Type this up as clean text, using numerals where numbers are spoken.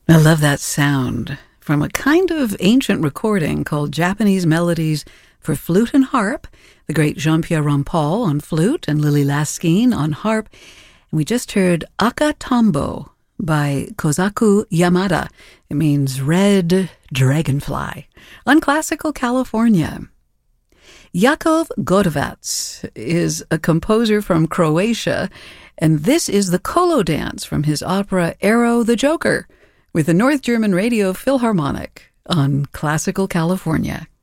I love that sound from a kind of ancient recording called Japanese Melodies for Flute and Harp, the great Jean-Pierre Rampal on flute and Lily Laskin on harp. And we just heard Aka Tombo by Kozaku Yamada. It means red dragonfly on Classical California. Jakov Gotovac is a composer from Croatia, and this is the Kolo dance from his opera Arrow the Joker, with the North German Radio Philharmonic on Classical California.